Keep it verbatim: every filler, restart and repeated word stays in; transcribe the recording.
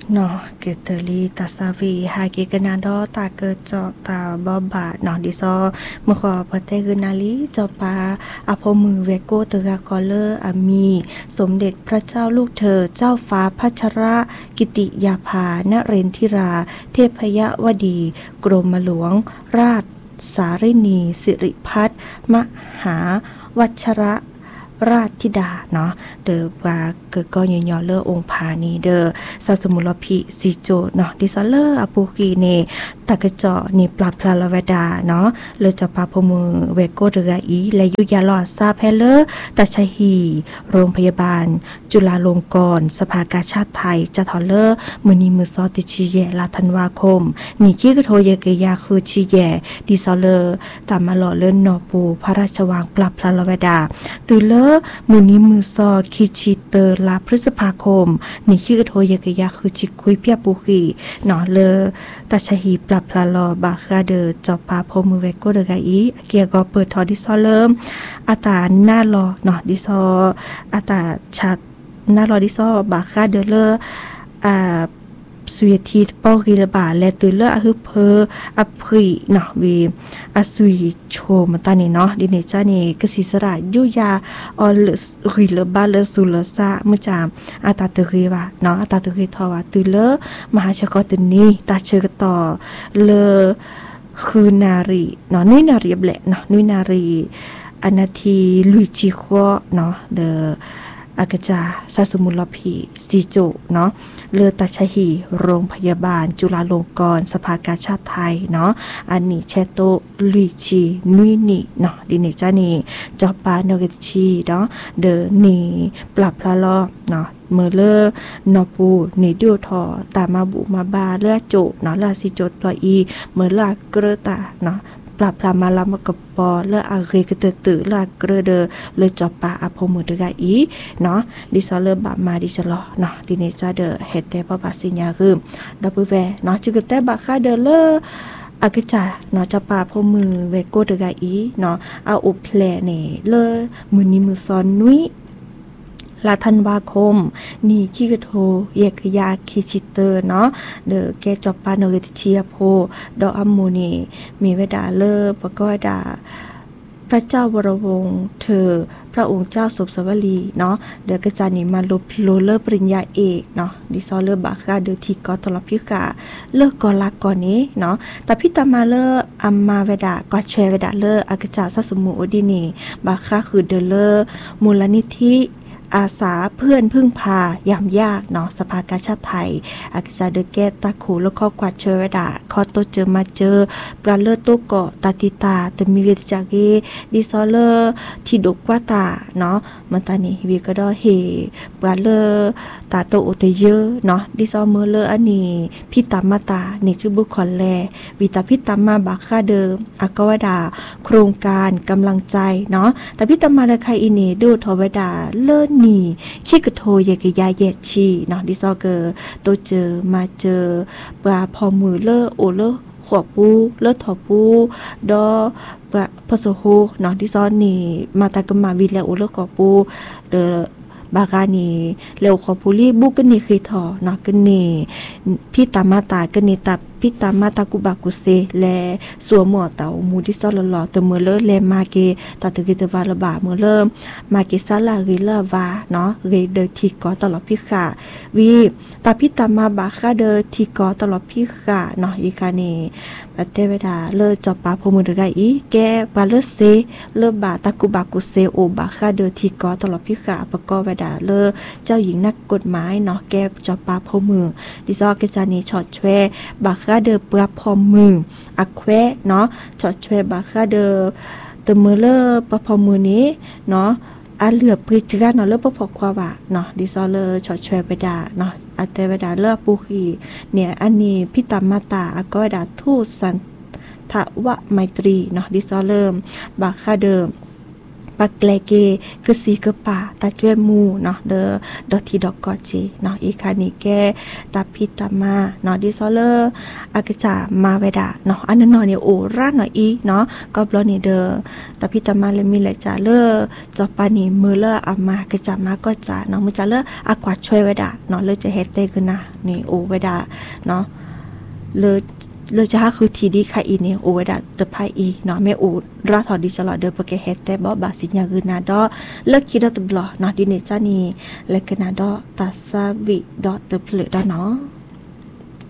เนาะเกตลีตาซาวีฮากิกนาดอตาเกิดจอตาบอบาเนาะดิซอเมื่อขอพอเตกนาลีจอปาอภมือเวโกเตกากอเลอร์อามีสมเด็จพระเจ้าลูกเธอเจ้าฟ้าพัชรกิติยาภานเรนทิราเทพยวดีกรมหลวงราชสารินีสิริพัฒน์มหาวัชระราชธิดาเนาะเดอว่าเกิดก็ย่อๆเลอองค์พานีเดอซาสมุลพิสิโจเนาะดิซอเลอร์อปูกีเนตะกะเจาะนี่ปลาพลาลาเวดาเนาะเลอจะปาพมือเวโกเดกาอีและยุยาลอซาเพเลอร์ตาชหีโรงพยาบาลจุฬาลงกรณ์สภากาชาติไทยจะทอเลอร์มือนีมือซอติชิเยลาธันวาคมนี่กี้กะโทเยเกยาคือชิเยดิซอเลอร์ตามมาหล่อเลินนอปูพระราชวังปลาพลาลาเวดาตือเลอมือนี้มือซอคิชิเตอร์ลาพฤษภาคมนี่คือกระโทยกะยาคือชิคุยเปียปุกีเนาะเลอตาชหีปรับพลาลอบาคาเดอจอปาพมือเวโกเดกาอีเกียก็เปิดทอดิซอเริ่มอาตาหน้ารอเนาะดิซออาตาชัดหน้ารอดิซอบาคาเดอเลออ่าสวีทีปอกิลบาและตือเลออะคือเพออพรีเนาะวีอสวีโชมาตานี่เนาะดิเนจานี่กสิสระยุยาออลริลบาเลสุลซาเมื่อจามอาตาตะรีว่าเนาะอาตาตะรีทอว่าตือเลอมหาชกตนีตาเชกต่อเลอคือนารีเนาะนุยนารีแหละเนาะนุยนารีอนาทีลุยจิโคเนาะเดออากาจาซาสมุลพีซีโจเนาะเลือตาชหีโรงพยาบาลจุฬาลงกรณ์สภากาชาติไทยเนาะอันนี้เชโตลุยชีนุยนี่เนาะดิเนจานี่จอปาโนเกชีเนาะเดอนี่ปรับพลาลอเนาะเมื่อเลอนอปูนี่ดิวทอตามาบุมาบาเลือโจเนาะลาซิโจตัวอีเมื่อลาเกรตาเนาะปรับพลามาลามกับปอเลออาเรกเตตือลาเกรเดอเลจอปาอภมือเดกาอีเนาะดิซอเลบามาดิซลอเนาะดิเนจาเดอเฮเตปบาสิญาคือดับเวเนาะจิกเตบาคาเดเลออากจาเนาะจะปาพมือเวโกเดกาอีเนาะเอาอุเพลเนเลอมือนี้มือซอนนุยลาธันวาคมนี่คิกโทเยกยาคิชิเตอร์เนาะเดอแกจอปาโนเกติเชียโพดออัมโมนีมีเวดาเลอปะก็ดาพระเจ้าวรวงศ์เธอพระองค์เจ้าสมสวลีเนาะเดอกระจานิมาลบโลเลอร์ปริญญาเอกเนาะดิซอเลอร์บาคาเดอทีกอตลอพิกาเลิกกอลักก่อนนี้เนาะแต่พิตามาเลอร์อัมมาเวดากอแชเวดาเลอร์อากจาซาสมุโอดินีบาคาคือเดเลอร์มูลนิธิอาสาเพื่อนพึ่งพายามยากเนาะสภากาชาติไทยอากิซาเดเกตตาคูแล้วก็กวาดเชเวดาคอโตเจอมาเจอปลาเลอร์โตเกาะตาติตาตมิเกจากเกดิซอเลอร์ที่ดกกว่าตาเนาะมันตานี่วีก็ดอเฮปลาเลอร์ตาโตโอเตเยอเนาะดิซอเมอเลอร์อันนี้พิตามาตานี่ชื่อบุคอนแลวิตาพิตามาบาคาเดิมอากวดาโครงการกำลังใจเนาะแต่พิตามาเลใครอินีดูทวดาเลิศนี่คิกโทเยกยาเยชีเนาะดิซอเกอโตเจอมาเจอปลาพอมือเลอโอเลอขวบปูเลิศถอปูดอปลาพโซโฮเนาะดิซอนี่มาตากมาวิเลโอเลอขวบปูเดอบากานีเลวขอพูลีบุกนี่คือทอเนาะกันนี่พี่ตามาตากันนี่ตับพี่ตามาตากุบากุเซและสัวหมอเตามูดิซอลลอเตเมเลแลมาเกตาตะกิตวาลบาเมเลมาเกซาลาริลาวาเนาะเรเดทีกอตลอดพี่ค่ะวีตาพี่ตามาบาคาเดทีกอตลอดพี่ค่ะเนาะอีกานี่ปเตเวดาเลจอปาพมือเดกาอีแกบาเลเซเลบาตากุบากุเซโอบาคาเดทีกอตลอดพี่ค่ะประกอบเวดาเลเจ้าหญิงนักกฎหมายเนาะแกจอปาพมือดิซอเกจานีช็อตแชบาคาเดอปราพอมมืออักแควเนาะช็อตแชบาคาเดอเตเมเลอปราพอมมือนี้เนาะอาเหลือปริจกันเนาะเลอปพอควาวะเนาะดิซอเลอช็อตแชไปดาเนาะอาเตเวดาเลอปูคีเนี่ยอันนี้พิตามาตาอากวดาทูสันทวะไมตรีเนาะดิซอเลอร์บาคาเดอปักแกลเกคือสีกะป่าตาจ้วยมูเนาะเดอดอทีดอกกอจีเนาะอีคานี่แกตาพิตามาเนาะดิซอเลอร์อากจะมาเวดาเนาะอันนั้นเนาะเนี่ยโอราเนาะอีเนาะก็บลอนี่เดอตาพิตามาเลยมีแหละจาเลอจอปานี่มือเลออามากะจะมาก็จะเนาะมือจะเลออากวาดช่วยเวดาเนาะเลยจะเฮ็ดได้คือนะนี่โอเวดาเนาะเลยเลยจะหาคือทีดีค่ะอีนี่โอเวดาตะไพอีเนาะแม่โอราทอดิจลอเดอปะเกเฮแต่บ่บาสิญญาคือนาดอเลิกคิดตะบลอเนาะดิเนจานี่และกนาดอตาซาวิดอตะเพลดอเนาะ